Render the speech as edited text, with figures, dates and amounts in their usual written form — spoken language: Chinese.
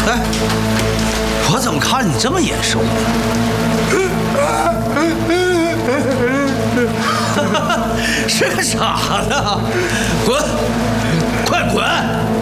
哎，我怎么看你这么眼熟呢？是个傻子，滚，快滚！